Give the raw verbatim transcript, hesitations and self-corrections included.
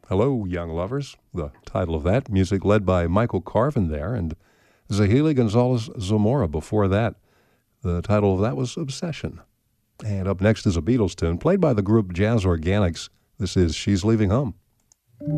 Hello, Young Lovers, the title of that. Music led by Michael Carvin there, and Zahili Gonzalez Zamora before that. The title of that was Obsession. And up next is a Beatles tune played by the group Jazz Organics. This is She's Leaving Home.